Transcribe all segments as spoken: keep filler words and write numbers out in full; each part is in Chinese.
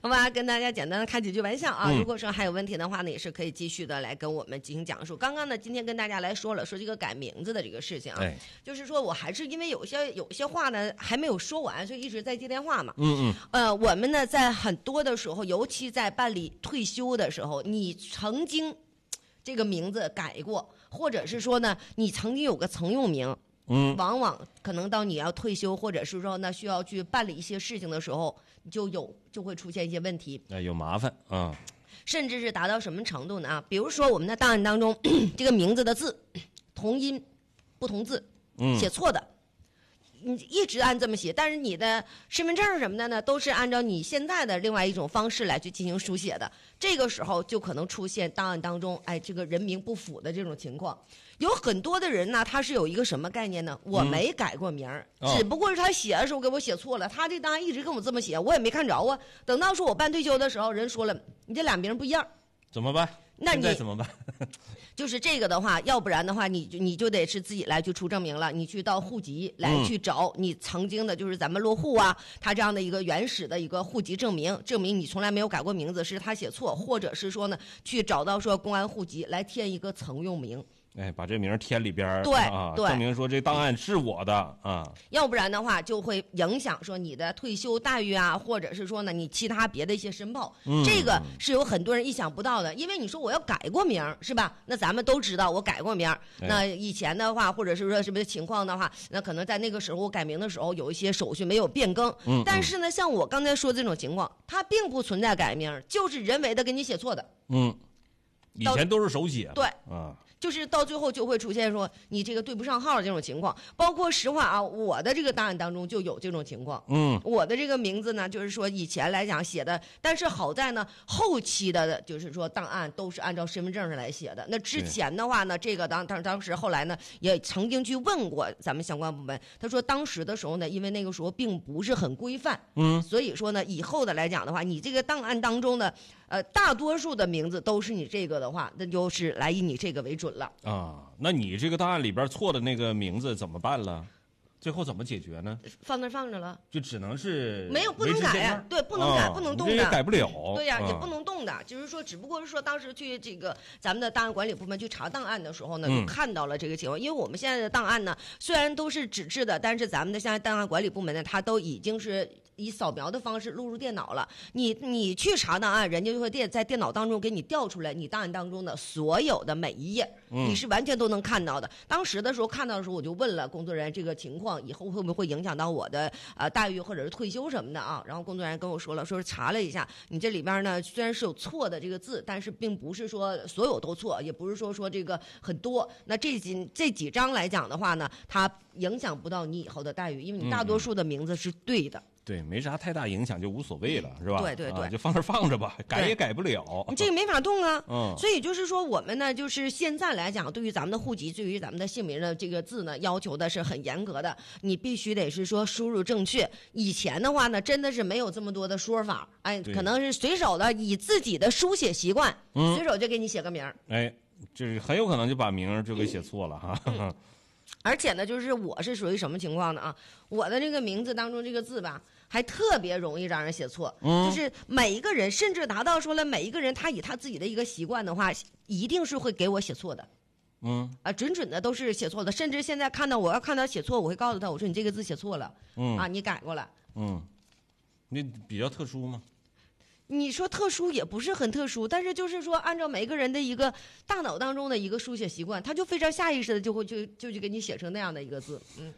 好吧，跟大家简单的开几句玩笑啊。 嗯、 如果说还有问题的话呢，也是可以继续的来跟我们进行讲述。刚刚呢，今天跟大家来说了说这个改名字的这个事情啊， 哎、 就是说我还是因为有些有些话呢还没有说完，所以一直在接电话嘛。 嗯嗯。 呃，我们呢在很多的时候，尤其在办理退休的时候，你曾经这个名字改过，或者是说呢，你曾经有个曾用名。 嗯， 往往可能到你要退休，或者是说呢需要去办理一些事情的时候，就有就会出现一些问题， 哎，有麻烦啊， 甚至是达到什么程度呢？啊，比如说我们的档案当中，这个名字的字同音不同字， 嗯， 写错的。你一直按这么写，但是你的身份证什么的呢，都是按照你现在的另外一种方式来去进行书写的。这个时候就可能出现档案当中，哎，这个人名不符的这种情况。有很多的人呢，他是有一个什么概念呢？我没改过名儿， 嗯哦、 只不过是他写的时候给我写错了。他这档案一直跟我这么写，我也没看着啊。等到说我办退休的时候，人说了，你这俩名不一样， 怎么办？ 那你怎么办？ 就是这个的话，要不然的话，你就你就得是自己来去出证明了，你去到户籍来去找你曾经的，就是咱们落户啊，他这样的一个原始的一个户籍证明，证明你从来没有改过名字，是他写错，或者是说呢，去找到说公安户籍来填一个曾用名。 哎，把这名填里边， 对、 啊、 对， 证明说这档案是我的啊。 要不然的话，就会影响说你的退休待遇啊，或者是说呢，你其他别的一些申报， 嗯、 这个是有很多人意想不到的。因为你说我要改过名是吧？那咱们都知道我改过名。 哎、 那以前的话，或者是说什么情况的话，那可能在那个时候我改名的时候有一些手续没有变更。 嗯、 但是呢，像我刚才说这种情况，它并不存在改名，就是人为的给你写错的。 嗯，以前都是手写。 对啊。 就是到最后就会出现说你这个对不上号这种情况，包括实话啊，我的这个档案当中就有这种情况。 嗯， 我的这个名字呢，就是说以前来讲写的，但是好在呢，后期的就是说档案都是按照身份证上来写的。那之前的话呢，这个当当当时后来呢，也曾经去问过咱们相关部门，他说当时的时候呢，因为那个时候并不是很规范， 嗯， 所以说呢，以后的来讲的话，你这个档案当中的呃大多数的名字都是你这个的话，那就是来以你这个为准了啊。那你这个档案里边错的那个名字怎么办了？最后怎么解决呢？ 放那放着了， 就只能是没有不能改呀、啊，对，不能改， 啊、 不能动的， 这也改不了。 对呀、啊， 啊、 也不能动的。就是说，只不过是说当时去这个咱们的档案管理部门去查档案的时候呢， 嗯、 就看到了这个情况。因为我们现在的档案呢，虽然都是纸质的，但是咱们的现在档案管理部门呢，它都已经是以扫描的方式录入电脑了。你你去查档案，人家就会电在电脑当中给你调出来你档案当中的所有的每一页， 嗯、 你是完全都能看到的。当时的时候看到的时候，我就问了工作人员这个情况，以后会不会影响到我的呃待遇或者是退休什么的啊？然后工作人员跟我说了，说是查了一下，你这里边呢虽然是有错的这个字，但是并不是说所有都错，也不是说说这个很多。那这几这几张来讲的话呢，它影响不到你以后的待遇，因为你大多数的名字是对的。 嗯对，没啥太大影响就无所谓了，是吧？ 对对对， 啊、就放那放着吧，改也改不了。 你这个没法动啊。 嗯， 所以就是说，我们呢，就是现在来讲，对于咱们的户籍，对于咱们的姓名的这个字呢，要求的是很严格的，你必须得是说输入正确。以前的话呢，真的是没有这么多的说法，哎，可能是随手的以自己的书写习惯， 嗯、 随手就给你写个名儿。 哎，就是很有可能就把名儿就给写错了哈。 嗯而且呢，就是我是属于什么情况呢啊？我的这个名字当中这个字吧，还特别容易让人写错。 嗯， 就是每一个人，甚至达到说了，每一个人他以他自己的一个习惯的话，一定是会给我写错的。 嗯啊，准准的都是写错的。甚至现在看到我要看到写错，我会告诉他，我说你这个字写错了。 嗯啊，你改过来。 嗯，那比较特殊吗？ 你说特殊也不是很特殊，但是就是说，按照每个人的一个大脑当中的一个书写习惯，他就非常下意识的就会就就去给你写成那样的一个字，嗯，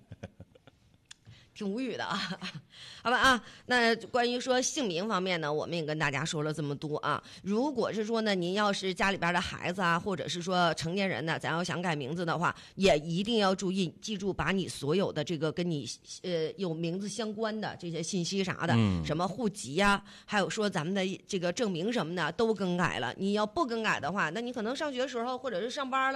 挺无语的啊。好吧啊，那关于说姓名方面呢，我们也跟大家说了这么多啊。如果是说呢，您要是家里边的孩子啊，或者是说成年人呢，咱要想改名字的话，也一定要注意，记住把你所有的这个跟你呃有名字相关的这些信息啥的， 嗯、 什么户籍呀、啊，还有说咱们的这个证明什么的都更改了。你要不更改的话，那你可能上学时候或者是上班了。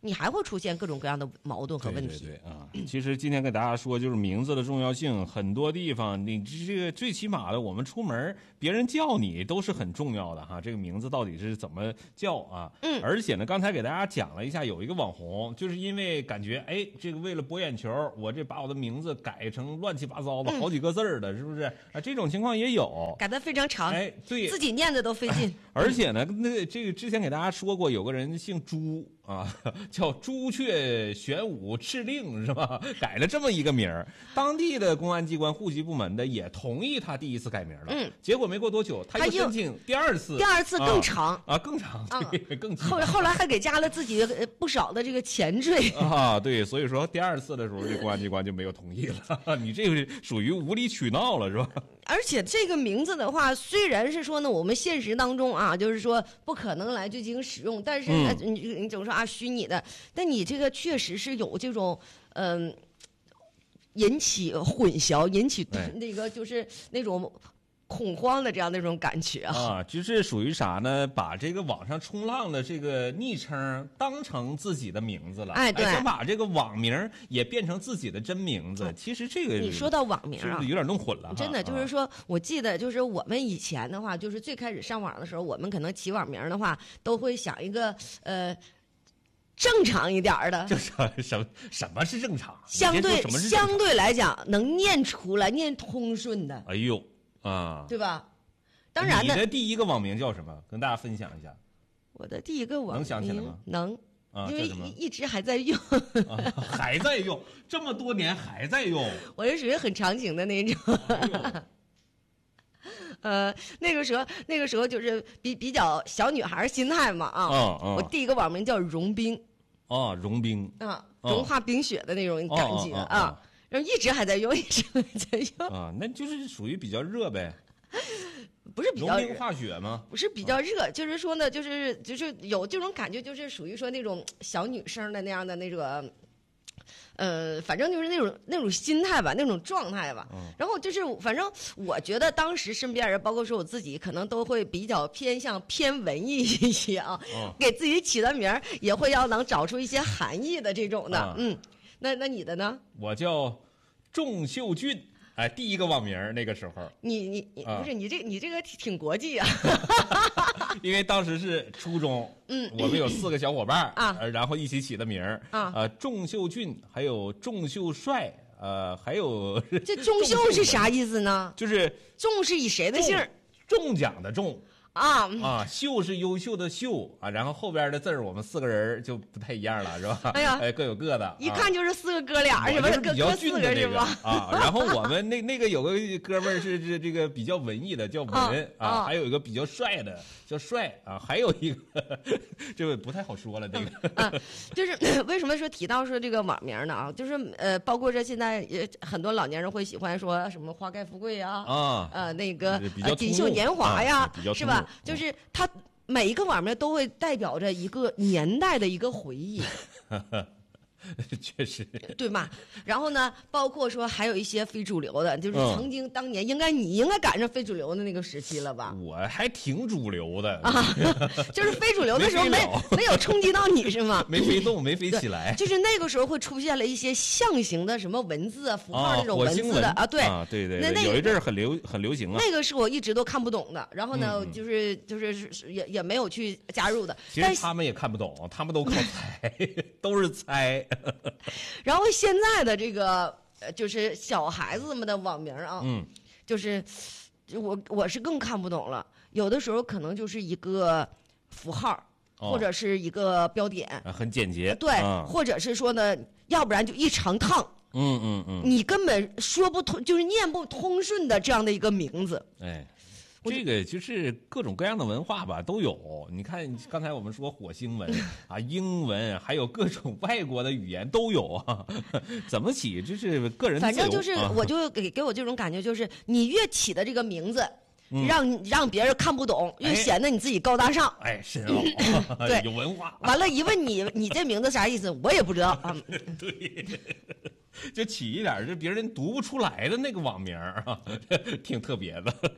你还会出现各种各样的矛盾和问题。 对对对啊，其实今天给大家说，就是名字的重要性，很多地方你这个最起码的，我们出门别人叫你都是很重要的哈。这个名字到底是怎么叫啊？ 嗯， 而且呢，刚才给大家讲了一下，有一个网红，就是因为感觉哎，这个为了博眼球，我这把我的名字改成乱七八糟的、嗯、好几个字儿的，是不是啊？这种情况也有， 改得非常长， 哎，对， 自己念的都费劲。 而且呢，那这个之前给大家说过，有个人姓朱啊，叫朱雀玄武敕令是吧？改了这么一个名儿，当地的公安机关户籍部门的也同意他第一次改名了。嗯，结果没过多久，他又申请第二次， 第二次更长啊, 啊，更长，对，啊、更后后来还给加了自己不少的这个前缀啊，对，所以说第二次的时候，这公安机关就没有同意了。你这个属于无理取闹了，是吧？ 而且这个名字的话，虽然是说呢，我们现实当中啊，就是说不可能来进行使用，但是呢，嗯、你你总说啊虚拟的，但你这个确实是有这种嗯、呃、引起混淆，引起那个就是那种恐慌的这样的一种感觉啊， 啊，就是属于啥呢？把这个网上冲浪的这个昵称当成自己的名字了， 哎，对， 想把这个网名也变成自己的真名字。其实这个你说到网名啊， 有点弄混了。 真的就是说，我记得就是我们以前的话，就是最开始上网的时候，我们可能起网名的话，都会想一个呃。正常一点的， 正常什么什么是正常？ 相对相对来讲，能念出来、念通顺的。 哎呦啊， 对吧？当然呢，你的第一个网名叫什么？跟大家分享一下。 我的第一个网名能想起来吗？ 能， 啊、 因为一直还在用、 啊，还在用，这么多年还在用。 我是属于很长情的那种。哎呃，那个时候，那个时候就是比比较小女孩心态嘛啊。 嗯嗯。 我第一个网名叫融冰。 哦，融冰。 啊，融化冰雪的那种感觉啊， 哦哦哦哦、 然后一直还在用，一直还在用。 啊，那就是属于比较热呗。 不是比较融冰化雪吗？ 不是比较热，啊、就是说呢，就是就是有这种感觉，就是属于说那种小女生的那样的那个。呃，反正就是那种那种心态吧，那种状态吧。嗯、然后就是，反正我觉得当时身边人，包括说我自己，可能都会比较偏向偏文艺一些啊。嗯、给自己起的名儿也会要能找出一些含义的这种的。嗯，嗯那那你的呢？ 我叫仲秀俊。哎，第一个网名那个时候， 你你你、啊、不是你这你这个挺国际啊， 因为当时是初中，嗯，我们有四个小伙伴啊、 呃，然后一起起的名啊， 呃，仲秀俊，还有仲秀帅，呃，还有这仲秀是啥意思呢？ 就是仲是以谁的姓？ 中奖的中。 啊啊，秀是优秀的秀啊，然后后边的字儿我们四个人就不太一样了，是吧？ 哎呀， 哎，各有各的， 一看就是四个哥俩，是吧？ 比较俊的是吧？ 啊，然后我们那那个有个哥们儿是这这个比较文艺的，叫文啊，啊还有一个比较帅的叫帅啊，还有一个这个不太好说了，这个啊，就是为什么说提到说这个网名呢？啊，就是呃，包括这现在也很多老年人会喜欢说什么花开富贵啊， 啊， 呃，那个呃锦绣年华呀， 啊、 是吧？就是它每一个网名都会代表着一个年代的一个回忆。 确实， 对吧？然后呢，包括说还有一些非主流的，就是曾经当年应该你应该赶上非主流的那个时期了吧？ 我还挺主流的啊，就是非主流的时候没没有冲击到你是吗？ 没飞动，没飞起来。 就是那个时候会出现了一些象形的什么文字啊、符号那种文字的啊， 对啊，对对，那那有一阵很流很流行啊。 那个是我一直都看不懂的，然后呢，就是就是也也没有去加入的。 其实他们也看不懂，他们都靠猜，都是猜。 然后现在的这个呃，就是小孩子们的网名啊， 嗯， 就是我我是更看不懂了。有的时候可能就是一个符号， 哦、 或者是一个标点， 啊、很简洁。 对、 啊， 或者是说呢，要不然就一长趟。 嗯嗯嗯， 你根本说不通，就是念不通顺的这样的一个名字。 哎。这个就是各种各样的文化吧，都有。你看刚才我们说火星文啊、英文，还有各种外国的语言都有啊。怎么起，这是个人自由。 反正就是，我就给给我这种感觉，就是你越起的这个名字，嗯、让让别人看不懂，越显得你自己高大上。 哎，深奥， 对， 有文化。 完了，一问你，你这名字啥意思？我也不知道啊。 对。就起一点这别人读不出来的那个网名啊，挺特别的。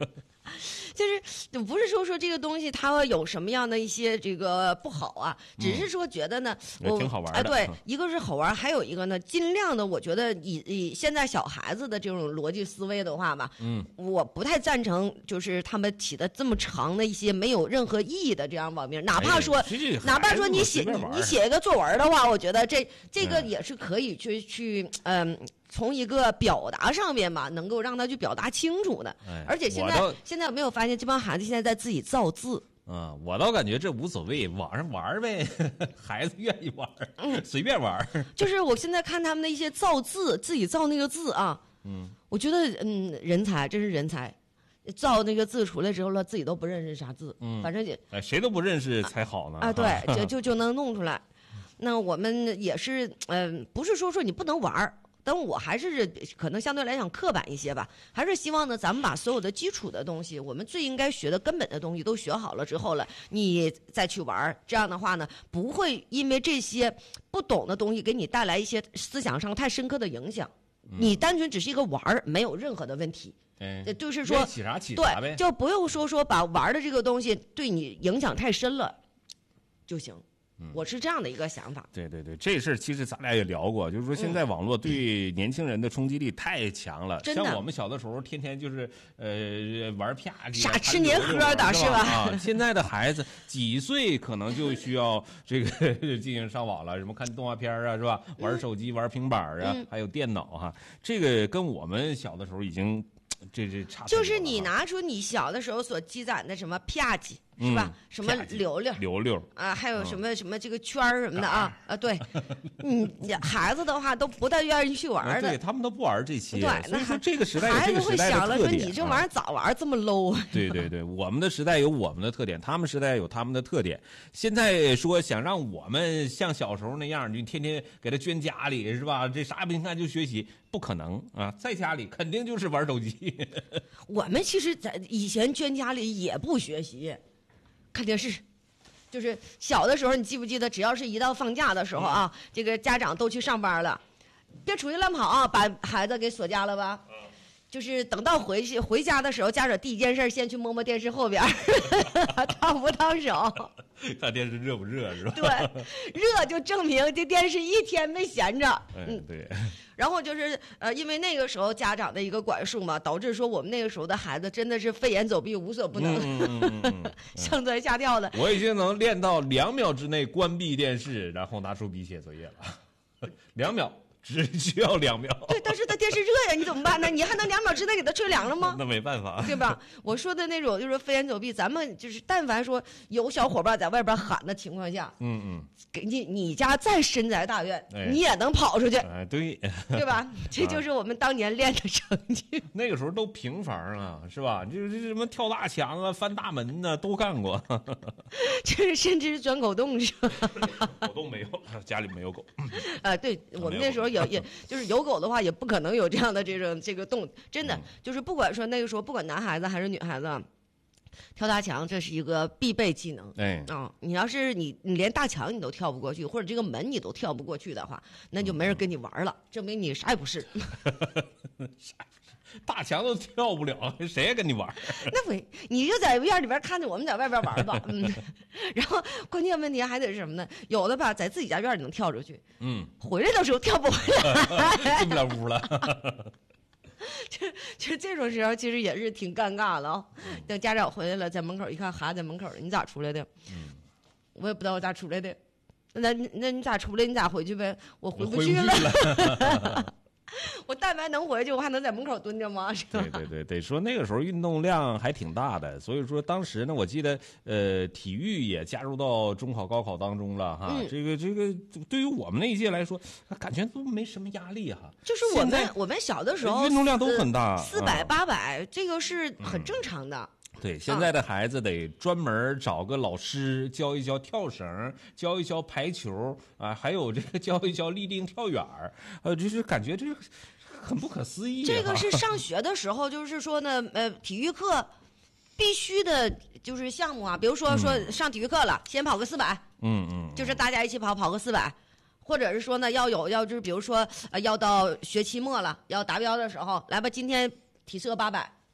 就是不是说说这个东西它有什么样的一些这个不好啊，只是说觉得呢， 嗯、 我挺好玩的。 哎，对，一个是好玩，还有一个呢，尽量的，我觉得以以现在小孩子的这种逻辑思维的话吧， 嗯， 我不太赞成，就是他们起的这么长的一些没有任何意义的这样网名，哪怕说， 哎、 哪怕说你写你你写一个作文的话，我觉得这这个也是可以去、嗯、去嗯。从一个表达上面嘛，能够让他去表达清楚的。 哎、 而且现在现在有没有发现，这帮孩子现在在自己造字？ 嗯，我倒感觉这无所谓，网上玩呗，孩子愿意玩，嗯，随便玩。 就是我现在看他们的一些造字，自己造那个字啊， 嗯， 我觉得嗯，人才真是人才。造那个字出来之后了，自己都不认识啥字， 嗯， 反正也哎，谁都不认识才好呢。 啊，对，就就就能弄出来。那我们也是，嗯、呃，不是说说你不能玩。但我还是可能相对来讲刻板一些吧，还是希望呢，咱们把所有的基础的东西，我们最应该学的根本的东西都学好了之后了，你再去玩，这样的话呢，不会因为这些不懂的东西给你带来一些思想上太深刻的影响。嗯、你单纯只是一个玩，没有任何的问题。 哎， 就是说， 起啥起啥呗， 对，就不用说说把玩的这个东西对你影响太深了就行。我是这样的一个想法。 对对对，这事儿其实咱俩也聊过，就是说现在网络对年轻人的冲击力太强了。 嗯、 像我们小的时候，天天就是呃玩啪叽， 傻吃年喝的是吧？ 啊，现在的孩子几岁可能就需要这个进行上网了，什么看动画片啊，是吧？玩手机、玩平板啊，嗯、还有电脑哈、啊，这个跟我们小的时候已经这这差。 就是你拿出你小的时候所积攒的什么啪叽。是吧？ 嗯、 什么溜溜溜溜啊，还有什么、嗯、什么这个圈儿什么的啊啊，对，嗯，孩子的话都不太愿意去玩的， 啊、对他们都不玩这些。 对， 所以说这个时代孩子会想了说， 你这玩意儿咋玩这么 low？、啊、 对对对，我们的时代有我们的特点，他们时代有他们的特点。现在说想让我们像小时候那样，就天天给他捐家里是吧？这啥也不看就学习，不可能啊！在家里肯定就是玩手机。 我们其实在以前捐家里也不学习。看电视，就是小的时候，你记不记得？只要是一到放假的时候啊，嗯、这个家长都去上班了，别出去乱跑啊，把孩子给锁家了吧。嗯、就是等到回去回家的时候，家长第一件事先去摸摸电视后边，烫不烫手？ 看电视热不热是吧？ 对，热就证明这电视一天没闲着。 嗯，对。 然后就是呃，因为那个时候家长的一个管束嘛，导致说我们那个时候的孩子真的是飞檐走壁，无所不能， 嗯嗯嗯嗯、 上蹿下跳的。 我已经能练到两秒之内关闭电视，然后拿出笔写作业了。两秒。只需要两秒。 对，但是它电视热呀，你怎么办呢？你还能两秒之内给它吹凉了吗？ 那没办法， 对吧？我说的那种就是飞檐走壁，咱们就是但凡说有小伙伴在外边喊的情况下， 嗯嗯， 给你你家再深宅大院， 哎、 你也能跑出去。 哎，对， 对吧？这就是我们当年练的成绩。 那个时候都平房啊，是吧？就是这什么跳大墙啊、翻大门呐、啊，都干过。 就是甚至是钻狗洞是吧？ 狗洞没有，家里没有狗。 啊，对我们那时候有，也就是有狗的话，也不可能有这样的这种这个洞。真的， 嗯、 就是不管说那个时候，不管男孩子还是女孩子，跳大墙这是一个必备技能。 哎， 啊、哦，你要是你你连大墙你都跳不过去，或者这个门你都跳不过去的话，那就没人跟你玩了，证明你啥也不是。 啥？大墙都跳不了，谁也跟你玩？ 那不，你就在院里边看着我们在外边玩吧，嗯。然后关键问题还得是什么呢？有的吧，在自己家院里能跳出去， 嗯， 回来的时候跳不回来， 进不了屋了。 就就这种时候，其实也是挺尴尬的啊、哦。 嗯、 等家长回来了，在门口一看，孩子在门口，你咋出来的？ 嗯， 我也不知道我咋出来的。那那你咋出来？你咋回去呗？我回不去了。 了我但凡能回去，我还能在门口蹲着吗？是吧？ 对对对，得说那个时候运动量还挺大的，所以说当时呢，我记得呃，体育也加入到中考、高考当中了哈。 嗯、 这个这个，对于我们那一届来说，感觉都没什么压力哈。 就是我们我们小的时候运动量都很大， 四百八百，这个是很正常的。 嗯对，现在的孩子得专门找个老师教一教跳绳，教一教排球啊，还有这个教一教立定跳远儿，呃，就是感觉这很不可思议、啊。 这个是上学的时候，就是说呢，呃，体育课必须的就是项目啊，比如说说上体育课了，嗯、先跑个四百， 嗯嗯， 就是大家一起跑跑个四百。或者是说呢，要有要就是比如说呃，要到学期末了，要达标的时候，来吧，今天体测八百。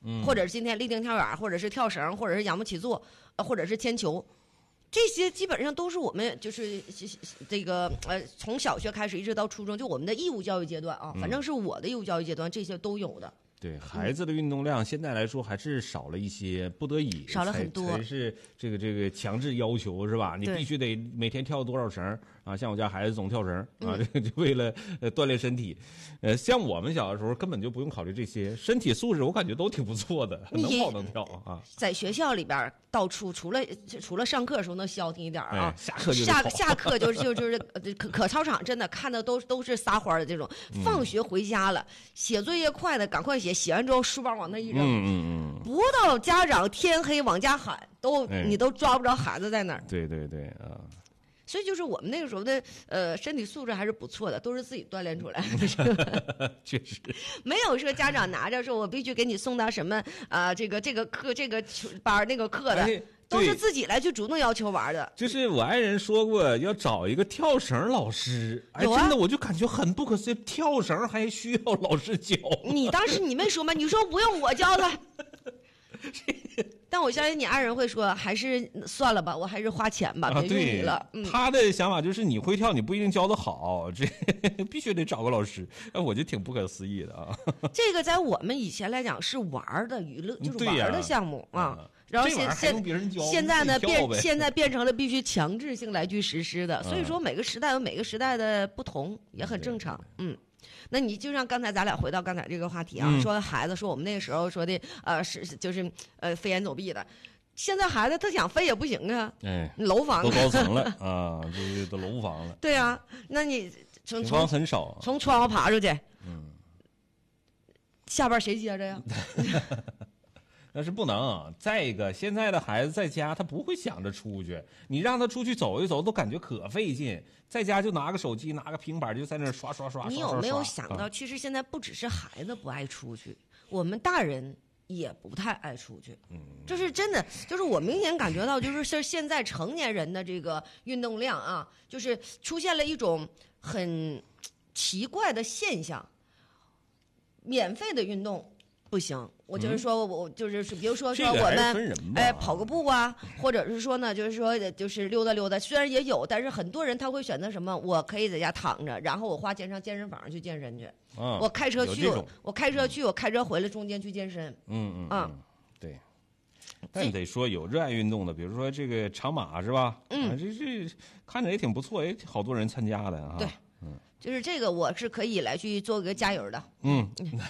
嗯、或者是今天立定跳远，或者是跳绳，或者是仰卧起坐，呃，或者是铅球。这些基本上都是我们就是这个呃，从小学开始一直到初中，就我们的义务教育阶段啊，反正是我的义务教育阶段，这些都有的。 对孩子的运动量，现在来说还是少了一些，不得已少了很多， 才是这个这个强制要求是吧？你必须得每天跳多少绳啊？像我家孩子总跳绳啊，这个就为了呃锻炼身体。呃，像我们小的时候根本就不用考虑这些，身体素质我感觉都挺不错的，能跑能跳啊。 在学校里边到处除了除了上课的时候能消停一点啊， 哎、下课就下下课就是就就是可可操场真的看的都都是撒欢的这种。放学回家了，写作业快的赶快写，写完之后书包往那一扔， 嗯嗯嗯， 不到家长天黑往家喊，都、哎、你都抓不着孩子在哪儿。 对对对啊。 所以就是我们那个时候的呃身体素质还是不错的，都是自己锻炼出来的。 确实， 没有说家长拿着说我必须给你送到什么啊、呃、这个这个课这个班那个课的。哎，都是自己来去主动要求玩的。 就是我爱人说过要找一个跳绳老师，哎， 啊、 真的我就感觉很不可思议，跳绳还需要老师教。 你当时你没说吗？你说不用我教他。但我相信你爱人会说，还是算了吧，我还是花钱吧，别用你了。 啊嗯、 他的想法就是你会跳，你不一定教得好，这必须得找个老师。我就挺不可思议的啊。 这个在我们以前来讲是玩的娱乐，就是玩的项目啊。 啊然后现现现在呢变现在变成了必须强制性来去实施的，所以说每个时代有每个时代的不同，也很正常。嗯。那你就像刚才咱俩回到刚才这个话题啊，嗯、说孩子说我们那个时候说的呃是就是呃飞檐走壁的，现在孩子他想飞也不行啊， 哎， 楼房都高层了啊，这都楼房了。 对啊，那你从平房很少， 从窗户爬出去， 嗯， 下边谁接着呀？ 那是不能。再一个，现在的孩子在家他不会想着出去，你让他出去走一走都感觉可费劲，在家就拿个手机拿个平板就在那刷刷刷。 你有没有想到，其实现在不只是孩子不爱出去，我们大人也不太爱出去。嗯，这是真的，就是我明显感觉到，就是现在成年人的这个运动量啊，就是出现了一种很奇怪的现象，免费的运动不行。我就是说，我就是比如说说我们哎跑个步啊，或者是说呢，就是说就是溜达溜达，虽然也有，但是很多人他会选择什么？我可以在家躺着，然后我花钱上健身房去健身去。 嗯， 我开车去，我开车去，我开车回来，中间去健身。 嗯嗯啊， 对。但得说有热爱运动的，比如说这个长马是吧？ 嗯， 啊、这这看着也挺不错，也好多人参加的啊。 对， 嗯， 就是这个我是可以来去做个加油的。 嗯。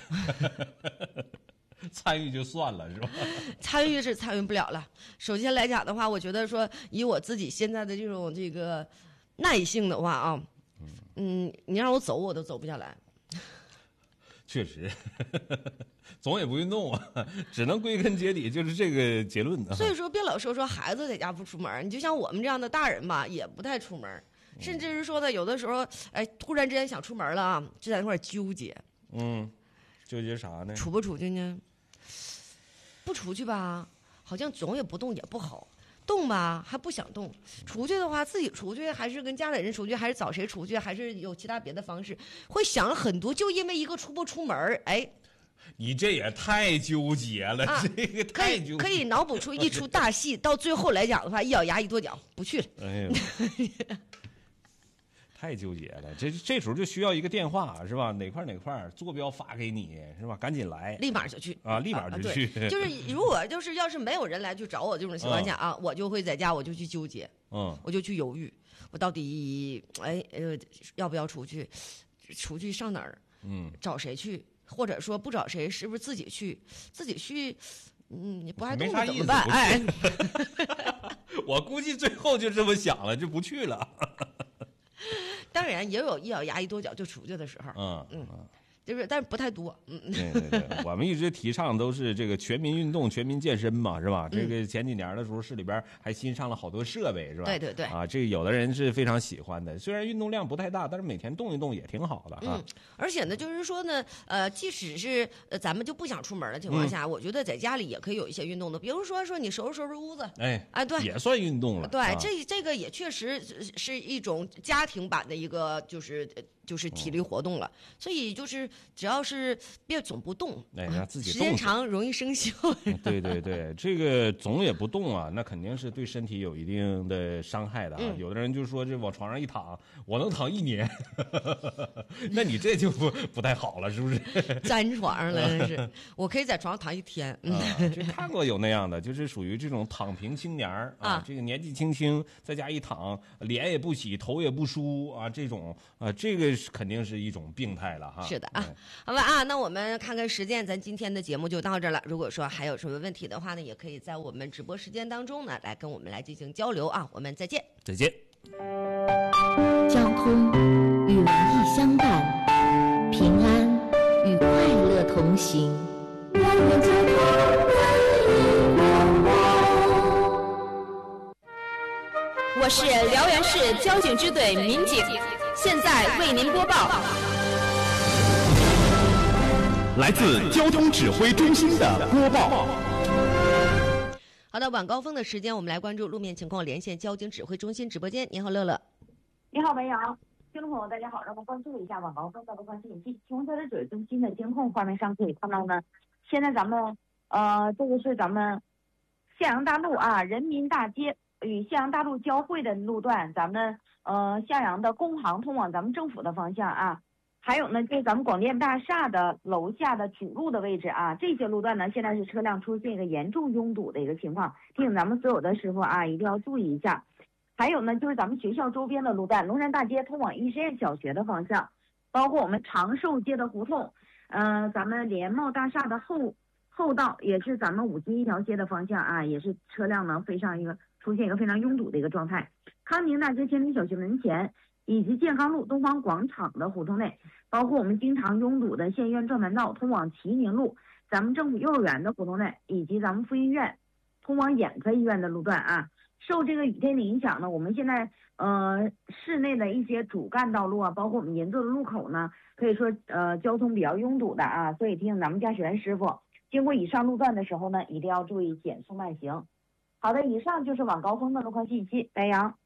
参与就算了是吧？ 参与是参与不了了。首先来讲的话，我觉得说以我自己现在的这种这个耐性的话啊，嗯，你让我走我都走不下来。 确实，总也不运动啊，只能归根结底就是这个结论啊。 所以说，别老说说孩子在家不出门，你就像我们这样的大人吧，也不太出门，甚至是说呢，有的时候哎，突然之间想出门了啊，就在那块纠结。 嗯，纠结啥呢？ 出不出去呢？不出去吧，好像总也不动也不好，动吧还不想动。出去的话，自己出去还是跟家里人出去，还是找谁出去，还是有其他别的方式，会想了很多。就因为一个出不出门，哎， 你这也太纠结了， 啊、 这个太纠结了。 可以可以脑补出一出大戏，到最后来讲的话，一咬牙一跺脚，不去了。 哎呀。太纠结了，这这时候就需要一个电话是吧？哪块哪块坐标发给你是吧？赶紧来， 立马就去啊！立马就去。 啊、就是如果就是要是没有人来去找我这种情况下啊，嗯、我就会在家我就去纠结， 嗯， 我就去犹豫，我到底哎呃要不要出去？出去上哪儿？ 嗯， 找谁去？或者说不找谁，是不是自己去？自己去，嗯，你不爱动的怎么办？哎， 我估计最后就这么想了，就不去了。 当然也有一咬牙一跺脚就出去的时候， 嗯嗯，就是但是不太多，嗯嗯。 对对对，我们一直提倡都是这个全民运动、全民健身嘛，是吧？ 嗯、 这个前几年的时候，市里边还新上了好多设备，是吧？ 对对对。 啊，这个有的人是非常喜欢的，虽然运动量不太大，但是每天动一动也挺好的啊。 嗯，而且呢，就是说呢，呃，即使是呃咱们就不想出门的情况下，嗯、我觉得在家里也可以有一些运动的，比如说说你收拾收拾屋子， 哎哎，对， 也算运动了。 对， 啊、 这这个也确实是一种家庭版的一个就是就是体力活动了。所以就是只要是别总不动， 哎，让自己时动间长容易生锈。 对对对，这个总也不动啊，那肯定是对身体有一定的伤害的啊。 嗯、 有的人就说这往床上一躺，我能躺一年，那你这就不不太好了，是不是？ 粘床上了是，我可以在床上躺一天。 啊，就看过有那样的，就是属于这种躺平青年儿啊，这个年纪轻轻在家一躺，脸也不洗，头也不梳啊，这种啊，这个肯定是一种病态了哈。 是的啊，好吧啊，那我们看看时间，咱今天的节目就到这儿了。如果说还有什么问题的话呢，也可以在我们直播时间当中呢来跟我们来进行交流啊。我们再见， 再见。 交通与文艺相伴，平安与快乐同行。 我是辽源市交警支队民警，现在为您播报。 来自交通指挥中心的播报。 好的，晚高峰的时间，我们来关注路面情况，连线交警指挥中心直播间。您好，乐乐。 你好，文阳。听众朋友，大家好，让我们关注一下晚高峰的路况信息。从交通指挥中心的监控画面上可以看到呢，现在咱们呃，这个是咱们向阳大路啊，人民大街与向阳大路交汇的路段，咱们呃向阳的工行通往咱们政府的方向啊，还有呢就是咱们广电大厦的楼下的主路的位置啊，这些路段呢现在是车辆出现一个严重拥堵的一个情况，提醒咱们所有的师傅啊一定要注意一下。还有呢就是咱们学校周边的路段，龙山大街通往一实验小学的方向，包括我们长寿街的胡同，呃咱们联茂大厦的后后道也是咱们五金一条街的方向啊，也是车辆呢非常一个出现一个非常拥堵的一个状态。康宁大街千里小学门前以及健康路东方广场的胡同内，包括我们经常拥堵的县医院转盘道通往齐宁路咱们政府幼儿园的胡同内，以及咱们妇婴院通往眼科医院的路段啊。受这个雨天的影响呢，我们现在呃市内的一些主干道路啊，包括我们银座的路口呢，可以说呃交通比较拥堵的啊，所以提醒咱们驾驶员师傅经过以上路段的时候呢，一定要注意减速慢行。好的，以上就是晚高峰的路况信息。白杨。